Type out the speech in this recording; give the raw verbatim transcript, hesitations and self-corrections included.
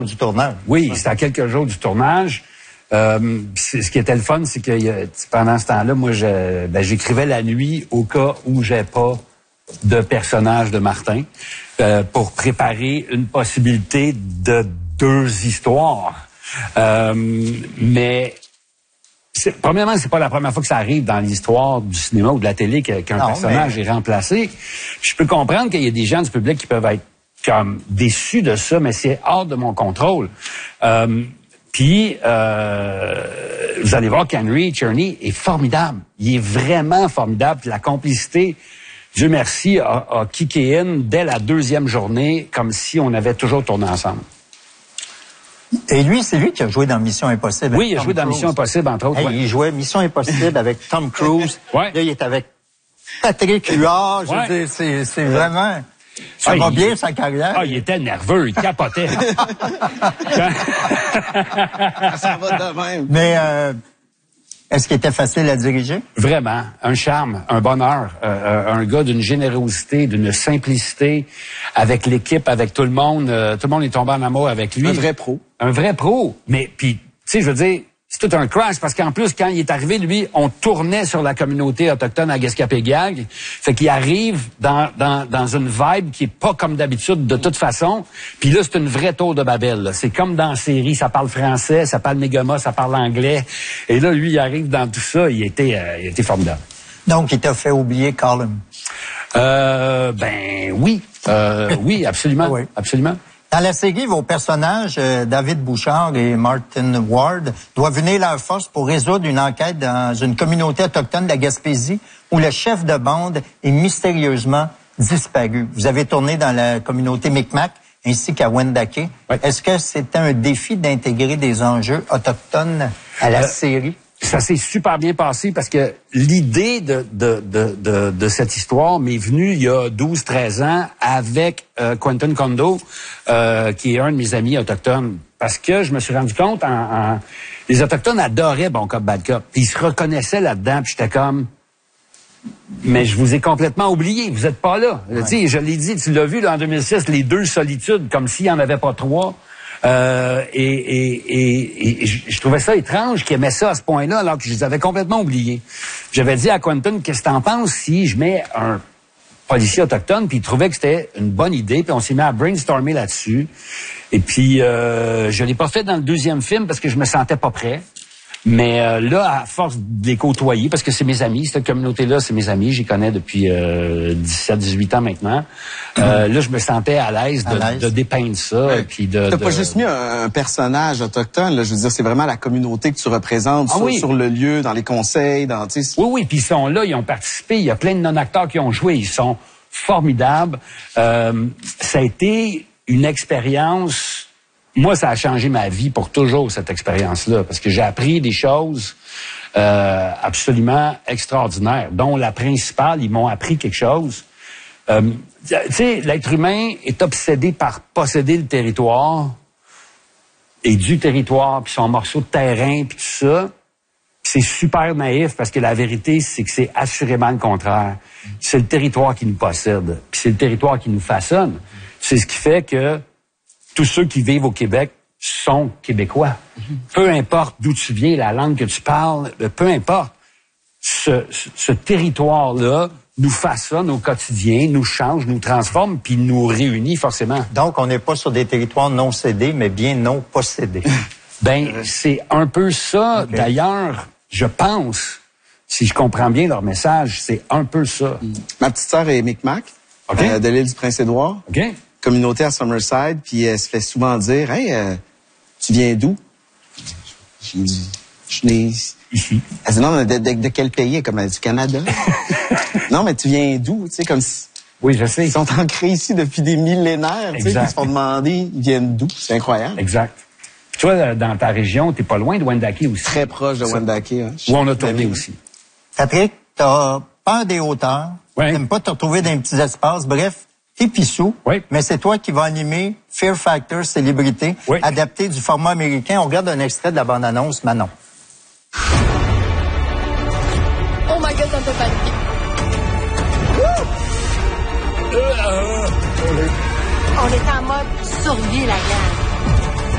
du tournage. Oui, c'était à quelques jours du tournage. Euh, ce qui était le fun, c'est que pendant ce temps-là, moi, je, ben, j'écrivais la nuit au cas où j'ai pas de personnage de Martin euh, pour préparer une possibilité de deux histoires. Euh, mais c'est, premièrement, c'est pas la première fois que ça arrive dans l'histoire du cinéma ou de la télé qu'un non, personnage mais... est remplacé. Je peux comprendre qu'il y a des gens du public qui peuvent être comme déçus de ça, mais c'est hors de mon contrôle. Euh, Puis, euh, vous allez voir qu'Henry Czerny est formidable. Il est vraiment formidable. Puis la complicité, Dieu merci, a, a kické in dès la deuxième journée, comme si on avait toujours tourné ensemble. Et lui, c'est lui qui a joué dans Mission Impossible. Oui, il a joué dans Mission Impossible, entre autres. Hey, ouais. Il jouait Mission Impossible avec Tom Cruise. Ouais. Là, il est avec Patrick Huard. Je ouais. veux dire, c'est, c'est vraiment... Ça ah, va il, bien, sa carrière. Ah, il était nerveux, il capotait. Ça va de même. Mais euh, est-ce qu'il était facile à diriger? Vraiment. Un charme, un bonheur. Euh, un gars d'une générosité, d'une simplicité. Avec l'équipe, avec tout le monde. Euh, tout le monde est tombé en amour avec lui. Un vrai pro. Un vrai pro. Mais, puis, tu sais, je veux dire... C'est tout un crash parce qu'en plus, quand il est arrivé, lui, on tournait sur la communauté autochtone à Gaspé-Gag. Fait qu'il arrive dans, dans, dans une vibe qui est pas comme d'habitude de toute façon. Puis là, c'est une vraie tour de Babel. Là. C'est comme dans la série, ça parle français, ça parle négama, ça parle anglais. Et là, lui, il arrive dans tout ça, il était, euh, il était formidable. Donc, il t'a fait oublier Colin? Euh, ben oui. Euh, oui, absolument. Oui. Absolument. Dans la série, vos personnages, euh, David Bouchard et Martin Ward, doivent unir leurs forces pour résoudre une enquête dans une communauté autochtone de la Gaspésie où le chef de bande est mystérieusement disparu. Vous avez tourné dans la communauté Micmac ainsi qu'à Wendake. Oui. Est-ce que c'était un défi d'intégrer des enjeux autochtones à la euh, série? Ça s'est super bien passé parce que l'idée de, de, de, de, de cette histoire m'est venue il y a douze treize ans avec euh, Quentin Kondo, euh, qui est un de mes amis autochtones. Parce que je me suis rendu compte, en, en, les Autochtones adoraient Bon Cop, Bad Cop. Puis ils se reconnaissaient là-dedans, puis j'étais comme... Mais je vous ai complètement oublié, vous êtes pas là. Ouais. Tu sais, je l'ai dit, tu l'as vu là, en deux mille six, les deux solitudes, comme s'il n'y en avait pas trois. Euh, et, et, et, et je, je trouvais ça étrange qu'ils aimaient ça à ce point-là, alors que je les avais complètement oubliés. J'avais dit à Quentin, qu'est-ce que t'en penses si je mets un policier autochtone, puis il trouvait que c'était une bonne idée, puis on s'est mis à brainstormer là-dessus. Et puis, euh, je l'ai pas fait dans le deuxième film parce que je me sentais pas prêt. Mais euh, là, à force de les côtoyer, parce que c'est mes amis, cette communauté-là, c'est mes amis, j'y connais depuis euh, dix-sept dix-huit ans maintenant. Euh, là, je me sentais à l'aise de, à l'aise. de dépeindre ça. Ouais. Puis de, T'as de... pas juste mis un, un personnage autochtone, là, je veux dire, c'est vraiment la communauté que tu représentes ah, sur, oui. sur le lieu, dans les conseils, dans... Tu sais, oui, oui, puis ils sont là, ils ont participé, il y a plein de non-acteurs qui ont joué, ils sont formidables. Euh, ça a été une expérience... Moi, ça a changé ma vie pour toujours, cette expérience-là, parce que j'ai appris des choses euh, absolument extraordinaires, dont la principale, ils m'ont appris quelque chose. Euh, tu sais, l'être humain est obsédé par posséder le territoire et du territoire, puis son morceau de terrain, puis tout ça. Puis c'est super naïf, parce que la vérité, c'est que c'est assurément le contraire. C'est le territoire qui nous possède, puis c'est le territoire qui nous façonne. C'est ce qui fait que tous ceux qui vivent au Québec sont Québécois. Mm-hmm. Peu importe d'où tu viens, la langue que tu parles, peu importe. Ce, ce, ce territoire-là nous façonne au quotidien, nous change, nous transforme, puis nous réunit forcément. Donc, on n'est pas sur des territoires non cédés, mais bien non possédés. Ben, c'est un peu ça. Okay. D'ailleurs, je pense, si je comprends bien leur message, c'est un peu ça. Mm. Ma petite sœur est Micmac, okay. euh, de l'île du Prince-Édouard. Okay. Communauté à Summerside, puis elle se fait souvent dire « Hey, euh, tu viens d'où? » Je me dis « Je suis né ici. » Elle dit « Non, de, de, de quel pays? » Comme elle dit « Du Canada. » Non, mais tu viens d'où? Tu sais, comme si... Oui, je sais. Ils sont ancrés ici depuis des millénaires, tu sais, ils se font demander « Ils viennent d'où? » C'est incroyable. Exact. Puis toi, dans ta région, t'es pas loin de Wendake aussi. Très proche de Wendake, hein. Où on a tourné aussi. Patrick, t'as peur des hauteurs. Ouais. T'aimes pas te retrouver dans les petits espaces. Bref, t'es pissou, oui. mais c'est toi qui vas animer Fear Factor Célébrité, oui. adapté du format américain. On regarde un extrait de la bande-annonce, Manon. Oh my God, ça me fait paniquer. On est en mode survie, la gang.